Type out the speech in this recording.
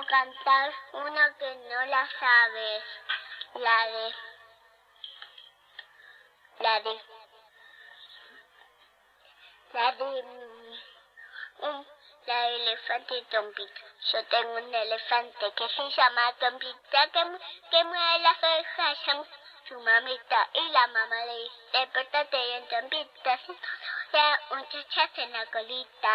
quiero cantar una que no la sabes. La de... La de elefante y Tompita. Yo tengo un elefante que se llama Tompita, que mueve las orejas, llama su mamita, y la mamá le dice, pórtate bien, Tompita, si no, muchachas en la colita.